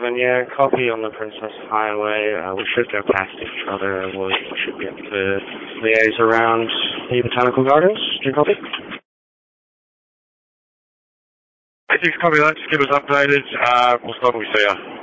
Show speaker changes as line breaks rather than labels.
7, yeah, copy on the Princess Highway. We should go past each other. We should be able to liaise around the Botanical Gardens. Do you copy?
I think copy that. Just keep us updated. We'll stop when we see you.